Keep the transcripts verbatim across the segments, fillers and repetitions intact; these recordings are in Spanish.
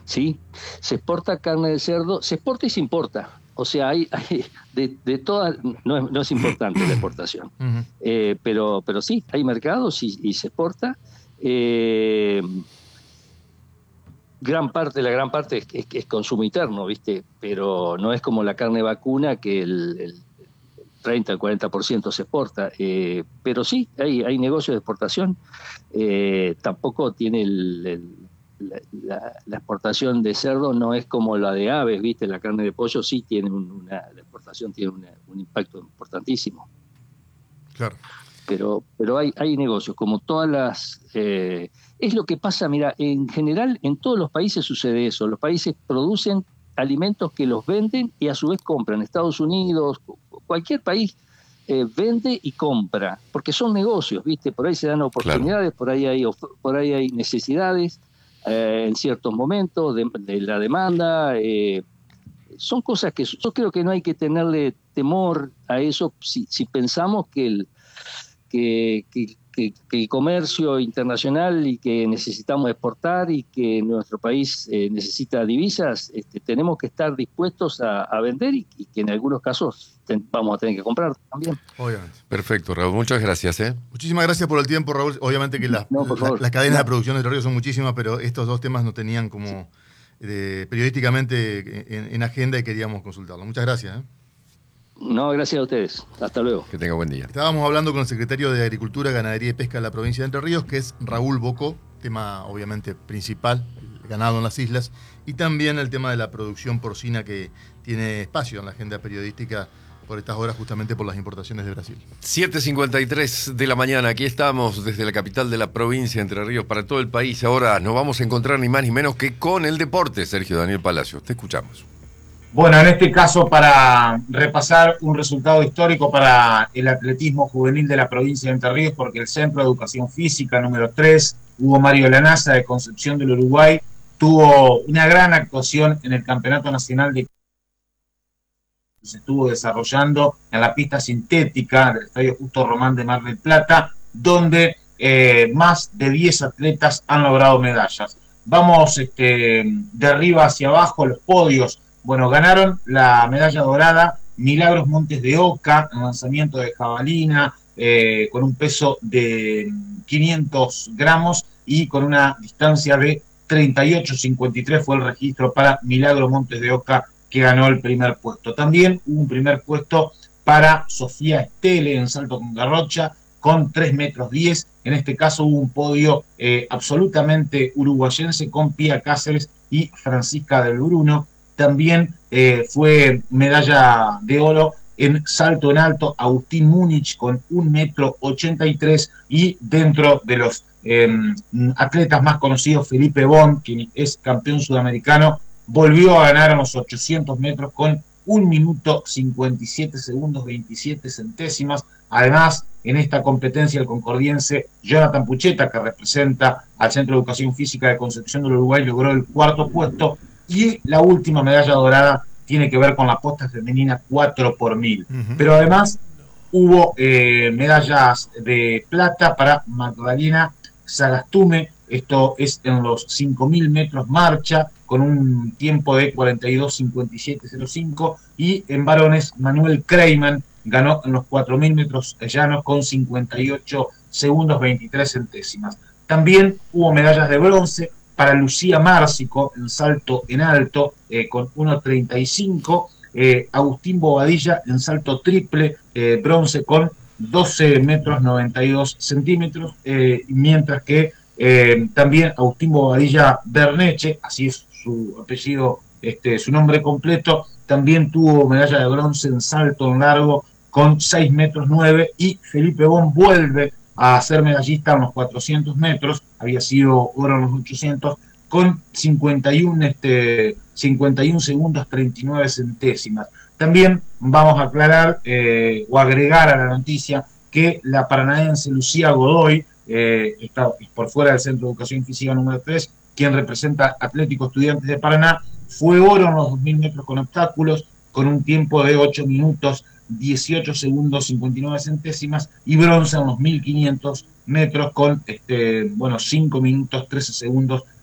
Sí, se exporta carne de cerdo, se exporta y se importa. O sea, hay, hay de, de todas, no es, no es importante la exportación, Ujú. eh, pero, pero sí, hay mercados y, y se exporta. Eh, gran parte, la gran parte es, es, es consumo interno, ¿viste? Pero no es como la carne vacuna que el, el treinta, el cuarenta por ciento se exporta. Eh, pero sí, hay, hay negocios de exportación. Eh, tampoco tiene el, el, la, la, la exportación de cerdo no es como la de aves, ¿viste? La carne de pollo sí tiene un, una, la exportación tiene una, un impacto importantísimo. Claro. Pero, pero hay, hay negocios, como todas las... Eh, es lo que pasa, mira, en general en todos los países sucede eso. Los países producen alimentos que los venden y a su vez compran. Estados Unidos, cualquier país eh, vende y compra, porque son negocios, ¿viste? Por ahí se dan Claro. oportunidades, por ahí hay, por ahí hay necesidades eh, en ciertos momentos de, de la demanda. Eh, son cosas que yo creo que no hay que tenerle temor a eso si, si pensamos que el que, que, que, que el comercio internacional y que necesitamos exportar y que nuestro país eh, necesita divisas, este, tenemos que estar dispuestos a, a vender y, y que en algunos casos ten, vamos a tener que comprar también. Obviamente. Perfecto, Raúl. Muchas gracias. ¿eh? Muchísimas gracias por el tiempo, Raúl. Obviamente que la, No, por la, favor. las cadenas No. de producción de Entre Ríos son muchísimas, pero estos dos temas no tenían como eh, periodísticamente en, en agenda y queríamos consultarlo. Muchas gracias. ¿eh? No, gracias a ustedes. Hasta luego. Que tenga buen día. Estábamos hablando con el secretario de Agricultura, Ganadería y Pesca de la provincia de Entre Ríos, que es Raúl Bocó, tema obviamente principal, el ganado en las islas, y también el tema de la producción porcina que tiene espacio en la agenda periodística por estas horas justamente por las importaciones de Brasil. siete cincuenta y tres de la mañana, aquí estamos desde la capital de la provincia de Entre Ríos para todo el país. Ahora nos vamos a encontrar ni más ni menos que con el deporte, Sergio Daniel Palacio. Te escuchamos. Bueno, en este caso para repasar un resultado histórico para el atletismo juvenil de la provincia de Entre Ríos, porque el Centro de Educación Física número tres, Hugo Mario Lanaza de Concepción del Uruguay, tuvo una gran actuación en el Campeonato Nacional de que se estuvo desarrollando en la pista sintética del Estadio Justo Román de Mar del Plata, donde eh, más de diez atletas han logrado medallas. Vamos este, de arriba hacia abajo, los podios. Bueno, ganaron la medalla dorada Milagros Montes de Oca, en lanzamiento de jabalina, eh, con un peso de quinientos gramos y con una distancia de treinta y ocho cincuenta y tres fue el registro para Milagros Montes de Oca, que ganó el primer puesto. También hubo un primer puesto para Sofía Estele en salto con garrocha, con tres metros diez. En este caso hubo un podio eh, absolutamente uruguayense con Pía Cáceres y Francisca del Bruno. También eh, fue medalla de oro en salto en alto Agustín Múnich con un metro ochenta y tres, y dentro de los eh, atletas más conocidos, Felipe Bon, quien es campeón sudamericano, volvió a ganar a los ochocientos metros con un minuto cincuenta y siete segundos veintisiete centésimas. Además, en esta competencia el concordiense Jonathan Pucheta, que representa al Centro de Educación Física de Concepción del Uruguay, logró el cuarto puesto. Y la última medalla dorada tiene que ver con la posta femenina cuatro por mil. Uh-huh. Pero además hubo eh, medallas de plata para Magdalena Sagastume, esto es en los cinco mil metros marcha, con un tiempo de cuarenta y dos cincuenta y siete cero cinco, y en varones Manuel Kreiman ganó en los cuatro mil metros llanos con cincuenta y ocho segundos veintitrés centésimas. También hubo medallas de bronce para Lucía Márcico en salto en alto eh, con uno treinta y cinco, eh, Agustín Bobadilla en salto triple, eh, bronce con doce metros noventa y dos centímetros, eh, mientras que eh, también Agustín Bobadilla Berneche, así es su apellido, este, su nombre completo, también tuvo medalla de bronce en salto en largo con seis metros nueve, y Felipe Bon vuelve a ser medallista en los cuatrocientos metros, había sido oro en los ochocientos, con cincuenta y uno, este, cincuenta y uno segundos treinta y nueve centésimas. También vamos a aclarar eh, o agregar a la noticia que la paranaense Lucía Godoy, eh, está por fuera del Centro de Educación Física número tres, quien representa Atlético Estudiantes de Paraná, fue oro en los dos mil metros con obstáculos, con un tiempo de ocho minutos dieciocho segundos cincuenta y nueve centésimas, y bronce en los mil quinientos metros con este, bueno, cinco minutos trece segundos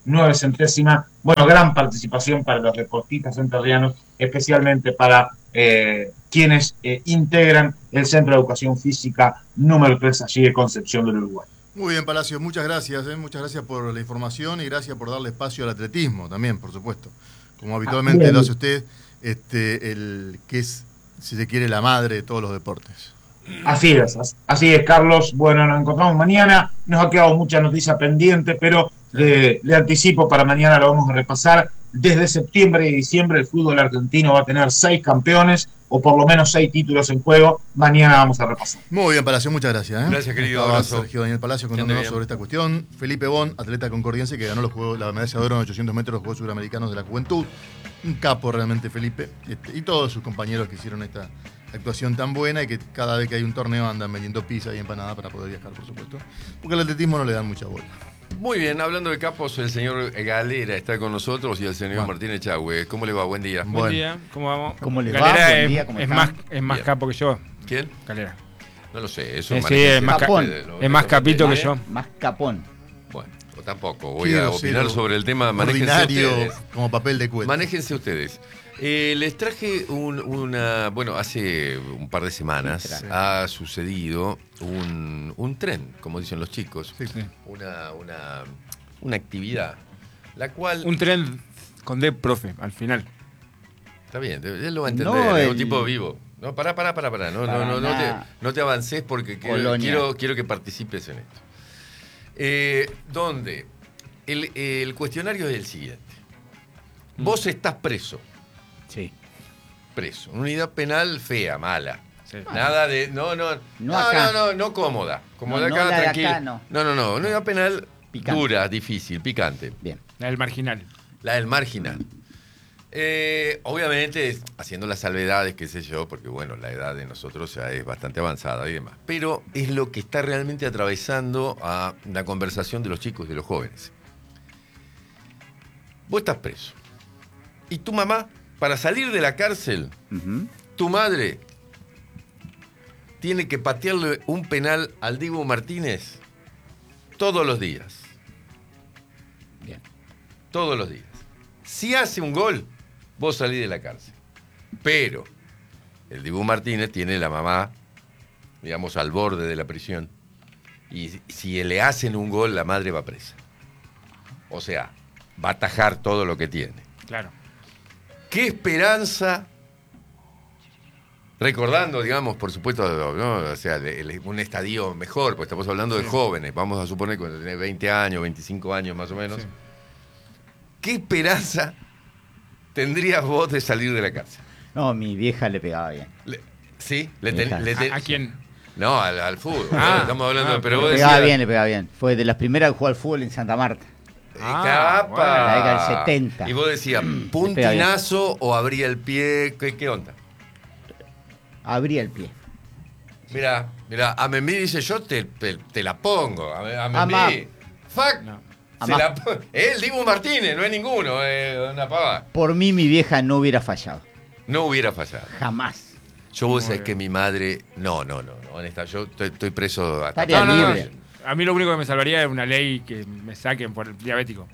nueve centésima. Bueno, gran participación para los deportistas entrerrianos, especialmente para eh, quienes eh, integran el Centro de Educación Física número tres allí de Concepción del Uruguay. Muy bien, Palacios, muchas gracias, ¿eh? Muchas gracias por la información y gracias por darle espacio al atletismo también, por supuesto. Como habitualmente ah, lo hace usted, este, el que es, si se quiere, la madre de todos los deportes. Así es, así es, Carlos. Bueno, nos encontramos mañana. Nos ha quedado mucha noticia pendiente, pero le, le anticipo, para mañana lo vamos a repasar. Desde septiembre y diciembre el fútbol argentino va a tener seis campeones, o por lo menos seis títulos en juego. Mañana vamos a repasar. Muy bien, Palacio, muchas gracias. ¿eh? Gracias, querido. Estaba Sergio Daniel Palacio contándonos sobre esta cuestión. Felipe Bon, atleta concordiense que ganó los juegos, la medalla de oro en ochocientos metros de los Juegos Suramericanos de la Juventud. Un capo realmente, Felipe. Este, y todos sus compañeros que hicieron esta actuación tan buena y que cada vez que hay un torneo andan vendiendo pizza y empanada para poder viajar, por supuesto. Porque al atletismo no le dan mucha bola. Muy bien, hablando de capos, el señor Galera está con nosotros y el señor bueno. Martínez Chagüe. ¿Cómo le va? Buen día. Buen bueno. día, ¿cómo vamos? ¿Cómo le Galera va? Es, Buen día, ¿cómo es, están? más, es más Bien. capo que yo. ¿Quién? Galera. No lo sé, eso Eh, sí, es más, ca Capón. es más capito que yo. Más capón. Bueno, o tampoco. Voy Quiero a opinar ser sobre el tema. Manéjense ordinario ustedes. como papel de cuenta. Manéjense ustedes. Eh, les traje un, una... Bueno, hace un par de semanas Sí. ha sucedido un, un tren, como dicen los chicos. Sí, sí. Una, una, una actividad, la cual... Un tren con D, profe, al final. Está bien, él lo va a entender, No, es el- un tipo vivo. No, pará, pará, pará, pará. No, Para no, no, no, te, nada. no te avances porque quiero, Colonia. quiero, quiero que participes en esto. Eh, donde el, el cuestionario es el siguiente. Vos estás preso, Sí. preso. Una unidad penal fea, mala. Sí. Nada de. No, no. No, No acá. no, no, no cómoda. Como No, de no acá, la de tranquilo. acá, no. no, no, no. Una unidad penal Picante. dura, difícil, picante. Bien. La del marginal. La del marginal. Eh, obviamente, haciendo las salvedades, qué sé yo, porque bueno, la edad de nosotros ya es bastante avanzada y demás. Pero es lo que está realmente atravesando a la conversación de los chicos y de los jóvenes. Vos estás preso. Y tu mamá, para salir de la cárcel, Ujú. tu madre tiene que patearle un penal al Dibu Martínez todos los días. Bien. Todos los días. Si hace un gol, vos salís de la cárcel. Pero el Dibu Martínez tiene la mamá, digamos, al borde de la prisión. Y si le hacen un gol, la madre va presa. O sea, va a atajar todo lo que tiene. Claro. ¿Qué esperanza? Recordando, digamos, por supuesto, ¿no? O sea, el- el- un estadio mejor, porque estamos hablando de Sí. jóvenes. Vamos a suponer que cuando tenés veinte años, veinticinco años más o menos. Sí. ¿Qué esperanza tendrías vos de salir de la cárcel? No, mi vieja le pegaba bien. Le- ¿Sí? Le Mi ten- hija. le ten- ¿A, a quién? No, al, al fútbol. Ah, estamos hablando, ah, pero Le vos pegaba decías... bien, le pegaba bien. Fue de las primeras que jugó al fútbol en Santa Marta. Eh, Ah, capa. bueno. La década del setenta. Y vos decías, pega bien. ¿puntinazo o abría el pie? ¿Qué, qué onda? Abría el pie. Mira, mira, a Membi dice, yo te, te, te la pongo. A, a Amá. Membi, fuck. No. Se Amá. la po- es el Dibu Martínez, no es ninguno, es una pava. Por mí, mi vieja no hubiera fallado. No hubiera fallado. Jamás. Yo vos Muy sabés bien. que mi madre... No, no, no, no, honesta, yo estoy, estoy preso hasta... Estaría No, no, no. libre. A mí lo único que me salvaría es una ley que me saquen por el diabético.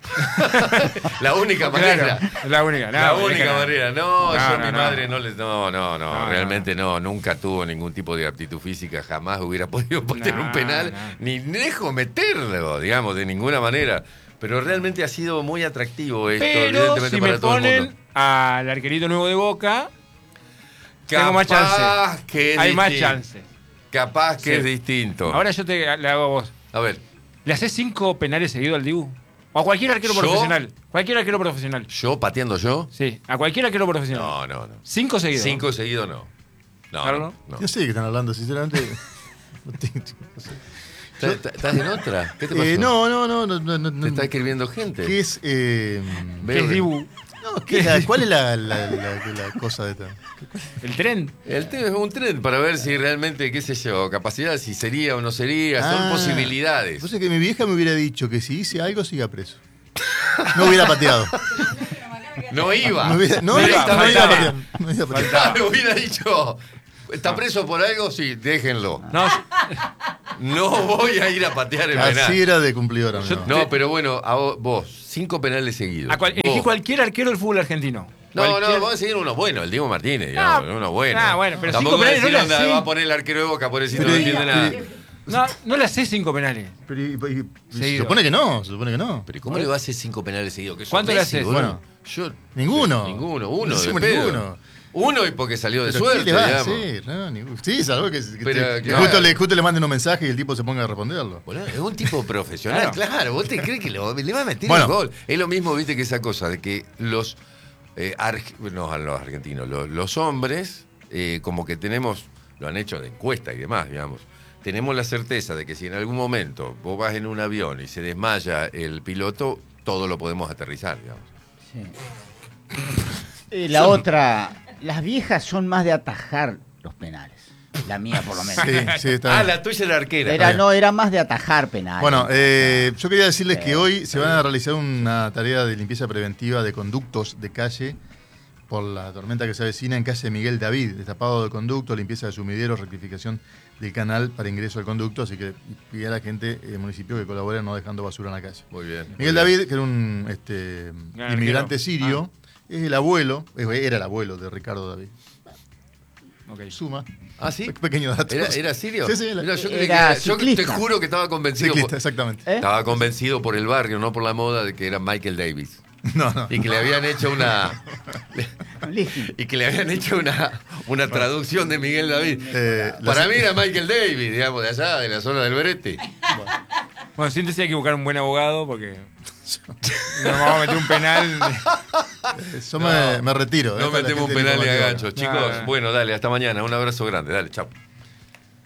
La única manera... Claro, es la única. La no, única déjala. manera, no, No, yo no, mi no. madre no les, no, no, no, No, realmente no. nunca tuvo ningún tipo de aptitud física, jamás hubiera podido patear No, un penal, no. ni dejo meterlo, digamos, de ninguna manera. Pero realmente ha sido muy atractivo esto, Pero evidentemente si para me todo el ponen mundo. al arquerito nuevo de Boca, tengo más chance. Capaz que es hay más distinto. chance. Capaz que Sí. es distinto. Ahora yo te le hago a vos. A ver, ¿Le haces cinco penales seguidos al Dibu? O a cualquier arquero ¿Yo? profesional. Cualquier arquero profesional. ¿yo pateando yo? Sí, a cualquier arquero profesional. No, no, no. Cinco seguidos. Cinco seguidos no. No, ¿Carlos? no. No sé de qué están hablando, sinceramente. No tengo- no sé. ¿Estás- ¿Estás en otra? ¿Qué te pasó? Eh, no, no, no, no, no, no, Te no. está escribiendo gente. ¿Qué es? Eh, ¿Qué es Dibu? no, ¿qué es la- ¿Cuál es la, la, la- la cosa de esta? ¿El tren? El tema es un tren para ver si realmente, qué sé yo, capacidad, si sería o no sería, son Ah, posibilidades. Entonces que mi vieja me hubiera dicho que si hice algo siga preso. No hubiera pateado. No iba. No, hubiera, no, No iba, iba, no iba a faltaba. patear. No iba a patear. Faltaba, hubiera dicho, ¿está preso por algo? Sí, déjenlo. No, no voy a ir a patear el penal. Así era de cumplidor, amigo. No, pero bueno, a vos, vos, cinco penales seguidos. A cual, elegí Vos. cualquier arquero del fútbol argentino. No, Cualquier- no, vamos a seguir uno bueno, el Diego Martínez, Ah, digamos, uno bueno. ah, bueno, pero Tampoco cinco penales decir no le onda, hacen. va a poner el arquero de Boca, pobrecito, Pero no y- entiende nada. pero- No, no le hace cinco penales. Pero, y- y- y- se Seguido. supone que no, se supone que no. Pero ¿y ¿cómo le va a hacer cinco penales seguidos? ¿Que sos ¿Cuánto le Messi, haces? boludo? Bueno. Yo, Ninguno. Ninguno, No uno, de hicimos pedo. ninguno. Uno y porque salió de Pero suerte, ¿qué le va a digamos. hacer? No, ninguno. Sí, salvo que, que Pero, te- que claro. justo, le, justo le manden un mensaje y el tipo se ponga a responderlo. Boludo, es un tipo profesional, Claro. claro. ¿Vos te crees que lo- le va a meter Bueno. el gol? Es lo mismo, viste, que esa cosa de que los, eh, arg- no, los argentinos, los, los hombres, eh, como que tenemos, lo han hecho de encuesta y demás, digamos, tenemos la certeza de que si en algún momento vos vas en un avión y se desmaya el piloto, todo lo podemos aterrizar, digamos. Sí. Y la otra, las viejas son más de atajar los penales. La mía, por lo menos. Sí, sí, está Ah, bien. la tuya era arquera. Era, no, era más de atajar penales. Bueno, eh, yo quería decirles Sí, que hoy se van a realizar una tarea de limpieza preventiva de conductos de calle por la tormenta que se avecina en calle Miguel David, destapado de conducto, limpieza de sumideros, rectificación del canal para ingreso al conducto, así que pide a la gente del municipio que colabore no dejando basura en la calle. Muy bien. muy Miguel bien. David, que era un este, Gran inmigrante arquero. sirio, es el abuelo, era el abuelo de Ricardo David. Ok. Suma. ¿Ah, sí? Pe- Pequeño dato. ¿Era, era sirio? Sí, sí, era- Mirá, yo, creí Era que era- yo te ciclista. juro que estaba convencido. Ciclista, por- exactamente. ¿Eh? Estaba convencido por el barrio, no por la moda, de que era Michael Davis. No, no. Y que le habían hecho una. Listo. y que le habían hecho una, una traducción de Miguel David. Eh, Para las- mí era Michael Davis, digamos, de allá, de la zona del Brete. Bueno, siéntese hay que buscar un buen abogado porque nos vamos a meter un penal. Yo me, me retiro. No Esta es la metemos un gente penal ni a informativa. gancho. Chicos, No, no. bueno, dale, hasta mañana. Un abrazo grande. Dale, chao.